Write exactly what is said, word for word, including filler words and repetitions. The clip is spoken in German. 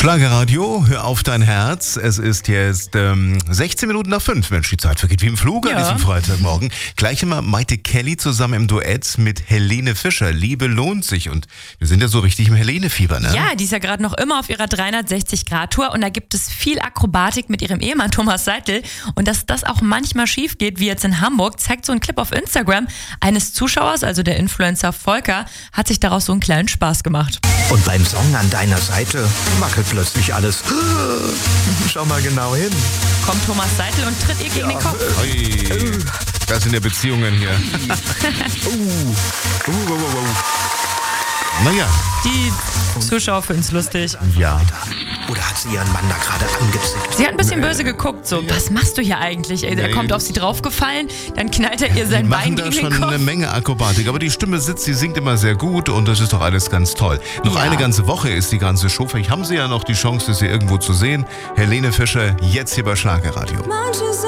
Schlagerradio, hör auf dein Herz. Es ist jetzt ähm, sechzehn Minuten nach fünf. Mensch, die Zeit vergeht wie im Flug an Ja. diesem Freitagmorgen. Gleich immer Maite Kelly zusammen im Duett mit Helene Fischer. Liebe lohnt sich. Und wir sind ja so richtig im Helene-Fieber, ne? Ja, die ist ja gerade noch immer auf ihrer dreihundertsechzig-Grad-Tour und da gibt es viel Akrobatik mit ihrem Ehemann Thomas Seitel. Und dass das auch manchmal schief geht, wie jetzt in Hamburg, zeigt so ein Clip auf Instagram eines Zuschauers, also der Influencer Volker, hat sich daraus so einen kleinen Spaß gemacht. Und beim Song an deiner Seite wackelt plötzlich alles. Schau mal genau hin. Kommt Thomas Seitel und tritt ihr gegen den Kopf. Ui, das sind ja Beziehungen hier. uh, uh, uh, uh, uh. Naja, Die Zuschauer finden es lustig. ja. Oder hat sie ihren Mann da gerade angezickt? Sie hat ein bisschen böse geguckt, so, was machst du hier eigentlich? Ey, der Nee. kommt auf sie draufgefallen, dann knallt er ihr sein Die Bein machen da gegen den schon Kopf. eine Menge Akrobatik, aber die Stimme sitzt, sie singt immer sehr gut und das ist doch alles ganz toll. Noch Ja. eine ganze Woche ist die ganze Show. Vielleicht haben Sie ja noch die Chance, das hier irgendwo zu sehen. Helene Fischer, jetzt hier bei Schlagerradio.